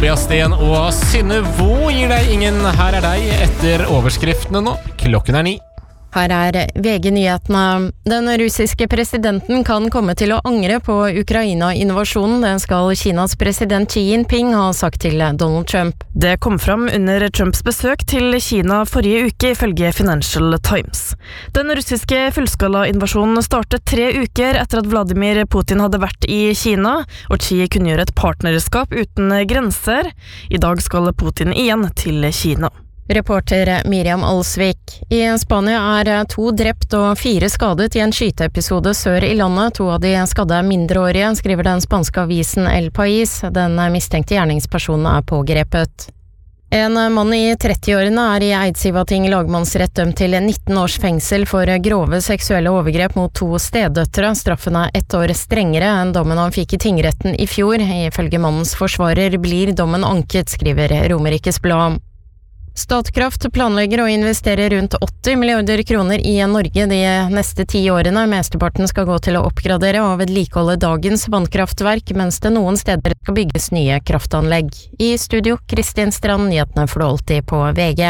Tobias Sten og Synne Vo gir deg ingen Her deg etter overskriftene nå. Klokken 9. Her VG-nyhetene. Den russiske presidenten kan komme til å angre på Ukraina-invasjonen. Det skal Kinas president Xi Jinping ha sagt til Donald Trump. Det kom fram under Trumps besøk til Kina forrige uke, ifølge Financial Times. Den russiske fullskala-invasjonen startet 3 uker etter at Vladimir Putin hadde vært i Kina, og Xi kunngjorde et partnerskap uten grenser. I dag skal Putin igjen til Kina. Reporter Miriam Alsvik. I Spania 2 drept og 4 skadet i en skyteepisode sør i landet. 2 av de skadde mindreårige, skriver den spanske avisen El País. Den mistenkte gjerningspersonen pågrepet. En mann i 30-årene i Eidsivating lagmannsrett dømt til 19 års fengsel for grove seksuelle overgrep mot 2 stedøtre. Straffen 1 år strengere enn dommen han fikk i tingretten i fjor. Ifølge mannens forsvarer blir dommen anket, skriver Romerikes Blad. Statkraft planlegger å investere rundt 80 milliarder kroner i Norge de neste 10 årene. Mesteparten skal gå til å oppgradere og vedlikeholde dagens vannkraftverk, mens det noen steder skal bygges nye kraftanlegg. I studio, Kristin Strand, nyhetene får du alltid på VG.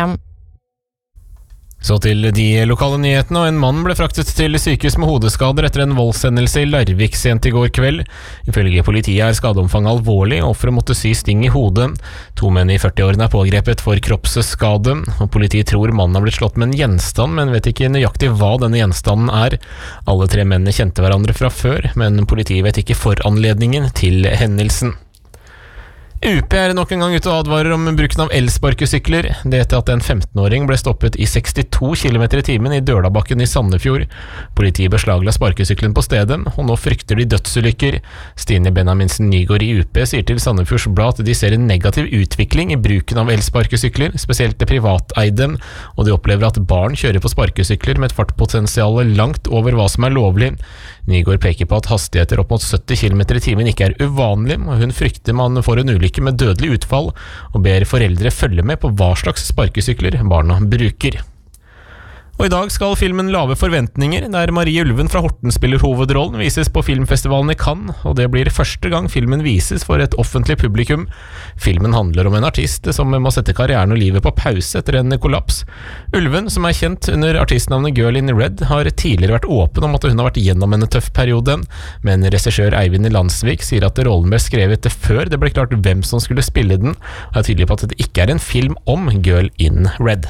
Så til de lokale nyhetene, og en mann ble fraktet til sykehus med hodeskader etter en voldshendelse i Larvik sent i går kveld. Ifølge politiet skadeomfanget alvorlig, og offeret måtte sy sting i hodet. 2 menn i 40-årene pågrepet for kroppsskade, og politiet tror mannen har blitt slått med en gjenstand, men vet ikke nøyaktig hva denne gjenstanden er. Alle 3 mennene kjente hverandre fra før, men politiet vet ikke foranledningen til hendelsen. UP nok en gang ute og advarer om bruken av elsparkesykler. Det etter at en 15-åring ble stoppet i 62 km i timen i Dølabakken i Sandefjord. Politiet beslagla sparkesykkelen på stedet, og nå frykter de dødsulykker. Stine Benjaminsen Nygård i UP sier til Sandefjords Blad at de ser en negativ utvikling i bruken av elsparkesykler, spesielt det privateide, og de opplever at barn kjører på sparkesykler med et fartpotensial langt over hva som lovlig. Nygård peker på at hastigheter opp mot 70 km i timen ikke uvanlig, og hun frykter man får en ulykke med dødelig utfall, og ber foreldre følge med på hva slags sparkesykler barna bruker. Og i dag skal filmen Lave forventninger, der Marie Ulven fra Horten spiller hovedrollen, vises på filmfestivalen i Cannes, og det blir første gang filmen vises for et offentlig publikum. Filmen handler om en artist som må sette karrieren og livet på pause etter en kollaps. Ulven, som kjent under artistnavnet Girl in Red, har tidligere vært åpen om at hun har vært gjennom en tøff periode, men regissør Eivind Landsvik sier at rollen ble skrevet før det ble klart hvem som skulle spille den, og er tydelig på at det ikke en film om Girl in Red.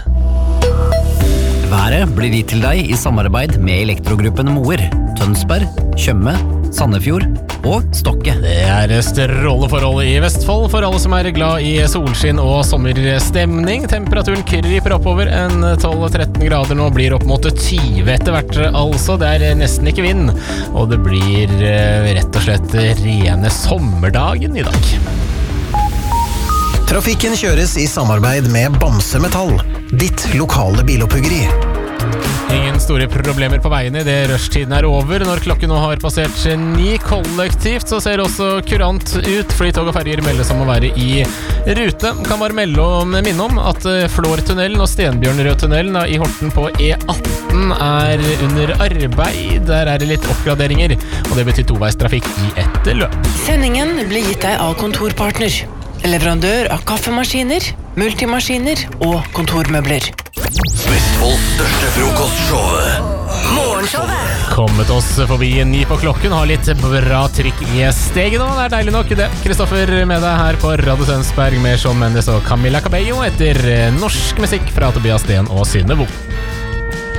Været blir gitt til deg i samarbeid med Elektrogruppen Moer, Tønsberg, Tjøme, Sandefjord og Stokke. Det strålende forhold i Vestfold for alle som glad i solskinn og sommerstemning. Temperaturen kryper oppover, en 12-13 grader nå blir opp mot 20 etter hvert, altså. Det nesten ikke vind, og det blir rett og slett rene sommerdagen i dag. Trafikken kjøres i samarbeid med Bamse Metall, ditt lokale bilopphuggeri. Ingen store problemer på veiene i det rushtiden over. Når klokken nå har passert 9 kollektivt, så ser det også kurant ut. Flytog og ferger meldes om å være i rute. Kan bare minne om at Flårtunnelen og Stenbjørnrødtunnelen i Horten på E18 under arbeid. Der det litt oppgraderinger, og det betyr toveistrafikk i ett løp. Sendingen blir gitt deg av Kontorpartner, leverandør av kaffemaskiner, multimaskiner og kontormøbler. Vestfolds største frokostshow, Morgenshowet. Kommet oss forbi 9 på klokken, har litt bra trykk i steget nå. Det deilig nok det. Kristoffer med deg her på Radio Tønsberg med Shawn Mendes og Camila Cabello etter norsk musikk fra Tobias Sten og Synne Vo.